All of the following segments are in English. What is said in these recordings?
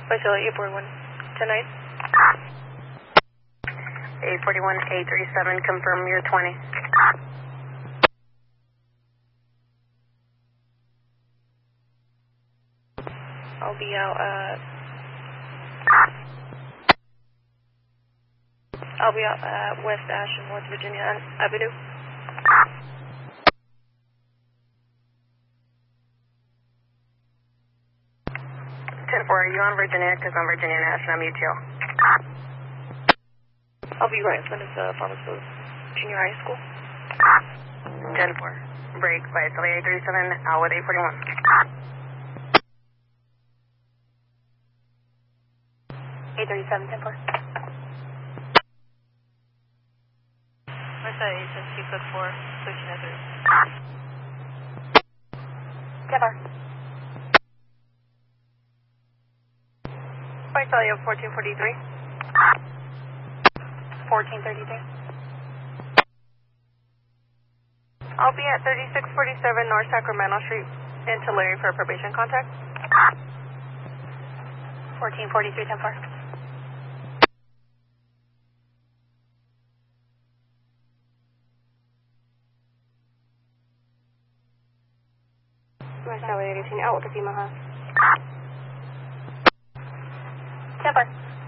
Facility 841 tonight. 841, 837, confirm you're 20. I'll be out at West Ash and West Virginia Avenue. Are you on Virginia? Because I'm Virginia National, I'm UTL. I'll be right in front of the Pharmacist Junior High School. 10-4. Break by Facility 837, out with 841. 837, 10-4. Where's that agency code 4, switching at 3? 10-4. Visalia 1443. 1433. I'll be at 3647 North Sacramento Street in Tulare for a probation contact. 1443, 10-4. Visalia 18, out with the female, huh? 10-4.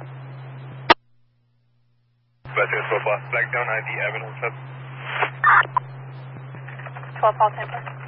Western 12 Black down ID Avenue 7. 12 Paul 10-4.